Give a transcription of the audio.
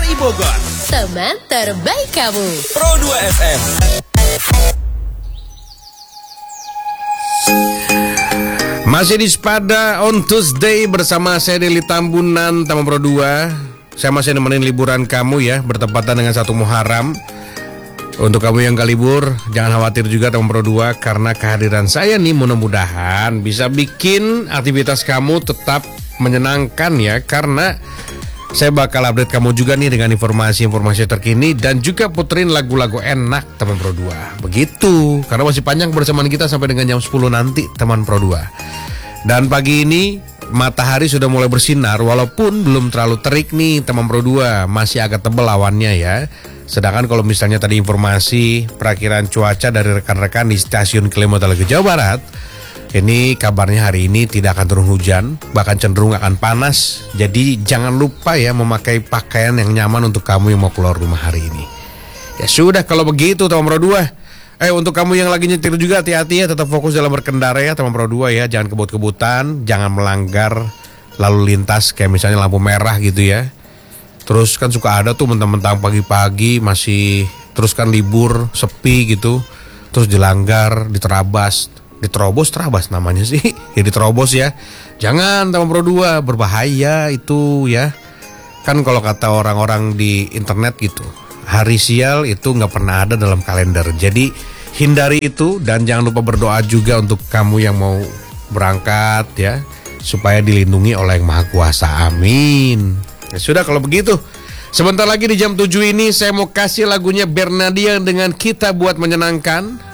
RRI Bogor. Teman terbaik kamu. Pro 2 FM. Masih di Spada on Tuesday bersama saya Deli Tambunan, Taman Pro 2. Saya masih nemenin liburan kamu ya, bertepatan dengan 1 Muharram. Untuk kamu yang gak libur, jangan khawatir juga Taman Pro 2, karena kehadiran saya nih mudah-mudahan bisa bikin aktivitas kamu tetap menyenangkan ya. Karena saya bakal update kamu juga nih dengan informasi-informasi terkini dan juga puterin lagu-lagu enak Taman Pro 2. Begitu, karena masih panjang bersamaan kita sampai dengan jam 10 nanti Taman Pro 2. Dan pagi ini matahari sudah mulai bersinar walaupun belum terlalu terik nih Taman Pro 2, masih agak tebal awannya ya. Sedangkan kalau misalnya tadi informasi perakiran cuaca dari rekan-rekan di stasiun Klimatologi Jawa Barat, ini kabarnya hari ini tidak akan turun hujan, bahkan cenderung akan panas. Jadi jangan lupa ya memakai pakaian yang nyaman untuk kamu yang mau keluar rumah hari ini. Ya sudah kalau begitu Taman Pro 2. Untuk kamu yang lagi nyetir juga hati-hati ya, tetap fokus dalam berkendara ya Taman Pro 2 ya. Jangan kebut-kebutan, jangan melanggar lalu lintas kayak misalnya lampu merah gitu ya. Terus kan suka ada tuh mentang-mentang pagi-pagi masih terus kan libur, sepi gitu. Terus dilanggar, diterobos namanya sih. Ya diterobos ya. Jangan Taman Pro 2, berbahaya itu ya. Kan kalau kata orang-orang di internet gitu, hari sial itu nggak pernah ada dalam kalender. Jadi hindari itu dan jangan lupa berdoa juga untuk kamu yang mau berangkat ya, supaya dilindungi oleh Yang Maha Kuasa. Amin. Ya sudah kalau begitu, sebentar lagi di jam 7 ini saya mau kasih lagunya Bernadian dengan Kita Buat Menyenangkan.